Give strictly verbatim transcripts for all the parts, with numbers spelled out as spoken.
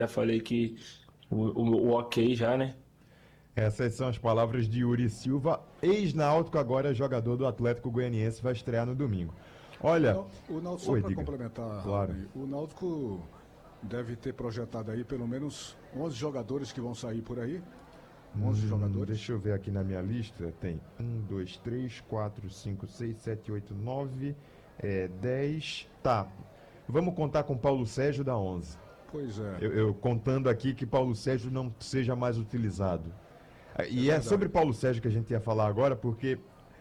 Já falei que o, o, o ok já, né? Essas são as palavras de Yuri Silva, ex-náutico, agora jogador do Atlético Goianiense, vai estrear no domingo. Olha, o Náutico, só para complementar, claro. Raul, o Náutico deve ter projetado aí pelo menos onze jogadores que vão sair por aí. onze hum, jogadores. Deixa eu ver aqui na minha lista. Tem um, dois, três, quatro, cinco, seis, sete, oito, nove, dez. Tá. Vamos contar com Paulo Sérgio da onze. Pois é. Eu, eu contando aqui que Paulo Sérgio não seja mais utilizado. E é, é sobre Paulo Sérgio que a gente ia falar agora, porque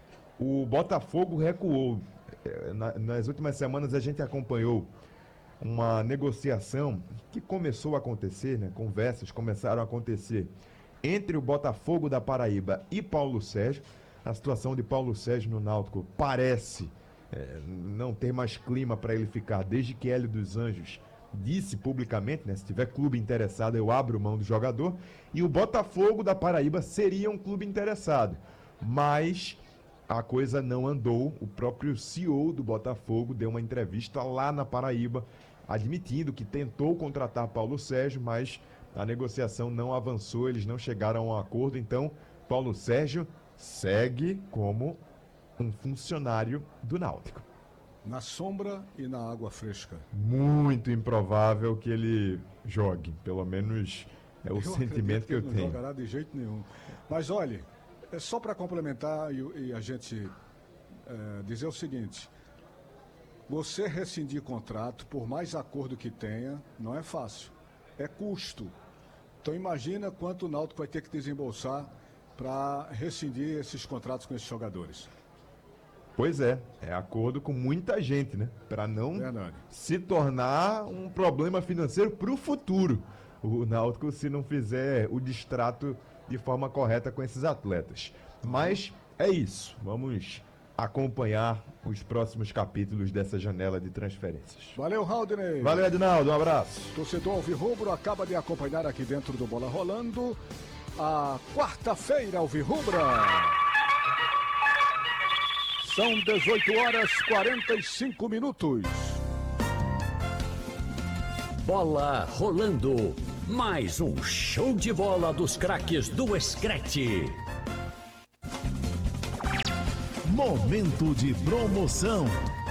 o Botafogo recuou. Na, nas últimas semanas a gente acompanhou uma negociação que começou a acontecer, né? Conversas começaram a acontecer entre o Botafogo da Paraíba e Paulo Sérgio. A situação de Paulo Sérgio no Náutico parece é, não ter mais clima para ele ficar, desde que Hélio dos Anjos disse publicamente, né? Se tiver clube interessado, eu abro mão do jogador. E o Botafogo da Paraíba seria um clube interessado. Mas a coisa não andou. O próprio C E O do Botafogo deu uma entrevista lá na Paraíba, admitindo que tentou contratar Paulo Sérgio, mas a negociação não avançou, eles não chegaram a um acordo. Então, Paulo Sérgio segue como um funcionário do Náutico. Na sombra e na água fresca. Muito improvável que ele jogue, pelo menos é o eu sentimento que, que eu não tenho. Não jogará de jeito nenhum. Mas olhe, é só para complementar e, e a gente é, dizer o seguinte: você rescindir contrato, por mais acordo que tenha, não é fácil, é custo. Então imagina quanto o Náutico vai ter que desembolsar para rescindir esses contratos com esses jogadores. Pois é, é acordo com muita gente, né? Para não Verdade. se tornar um problema financeiro para o futuro. O Náutico, se não fizer o distrato de forma correta com esses atletas. Mas é isso. Vamos acompanhar os próximos capítulos dessa janela de transferências. Valeu, Haldney. Valeu, Edinaldo. Um abraço. Torcedor Alvirrubro acaba de acompanhar aqui dentro do Bola Rolando a quarta-feira Alvirrubra. São dezoito horas e quarenta e cinco minutos. Bola rolando. Mais um show de bola dos craques do Screte. Momento de promoção.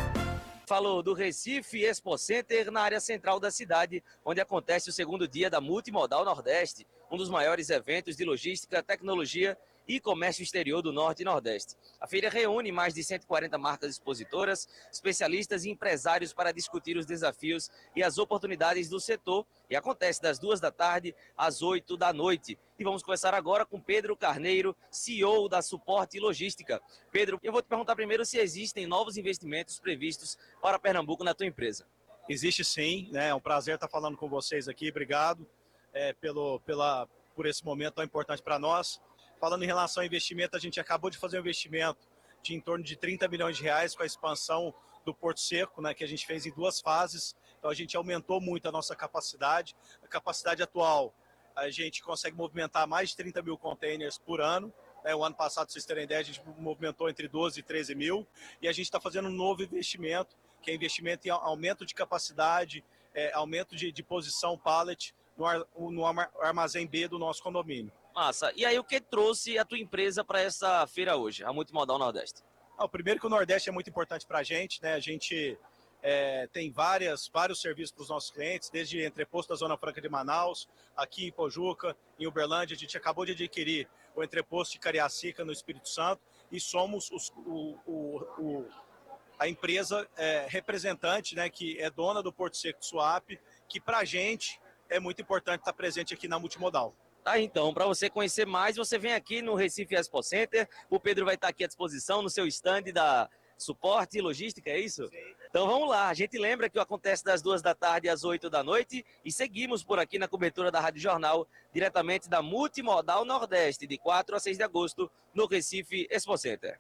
Falou do Recife Expo Center, na área central da cidade, onde acontece o segundo dia da Multimodal Nordeste, um dos maiores eventos de logística, tecnologia e comércio exterior do Norte e Nordeste. A feira reúne mais de cento e quarenta marcas expositoras, especialistas e empresários para discutir os desafios e as oportunidades do setor, e acontece das duas da tarde às oito da noite. E vamos conversar agora com Pedro Carneiro, C E O da Suporte Logística. Pedro, eu vou te perguntar primeiro se existem novos investimentos previstos para Pernambuco na tua empresa. Existe sim, né? É um prazer estar falando com vocês aqui. Obrigado é, pelo, pela, por esse momento tão importante para nós. Falando em relação ao investimento, a gente acabou de fazer um investimento de em torno de trinta milhões de reais com a expansão do Porto Seco, né, que a gente fez em duas fases. Então a gente aumentou muito a nossa capacidade. A capacidade atual, a gente consegue movimentar mais de trinta mil containers por ano. Né? O ano passado, para vocês terem ideia, a gente movimentou entre doze e treze mil. E a gente está fazendo um novo investimento, que é investimento em aumento de capacidade, é, aumento de, de posição pallet no, ar, no armazém B do nosso condomínio. Massa. E aí, o que trouxe a tua empresa para essa feira hoje, a Multimodal Nordeste? Ah, o primeiro que o Nordeste é muito importante para a gente, né? A gente é, tem várias, vários serviços para os nossos clientes, desde entreposto da Zona Franca de Manaus, aqui em Pojuca, em Uberlândia. A gente acabou de adquirir o entreposto de Cariacica, no Espírito Santo, e somos os, o, o, o, a empresa é, representante, né, que é dona do Porto Seco de Suape, que para a gente é muito importante estar presente aqui na Multimodal. Tá, então, para você conhecer mais, você vem aqui no Recife Expo Center. O Pedro vai estar aqui à disposição no seu stand da Suporte e Logística, é isso? Sim. Então vamos lá, a gente lembra que acontece das duas da tarde às oito da noite e seguimos por aqui na cobertura da Rádio Jornal, diretamente da Multimodal Nordeste, de quatro a seis de agosto, no Recife Expo Center.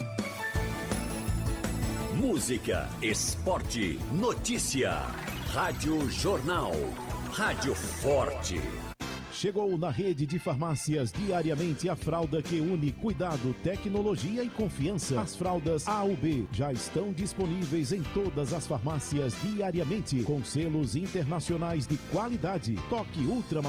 Música, esporte, notícia. Rádio Jornal. Rádio Forte. Chegou na rede de farmácias Diariamente a fralda que une cuidado, tecnologia e confiança. As fraldas A U B já estão disponíveis em todas as farmácias Diariamente, com selos internacionais de qualidade. Toque Ultra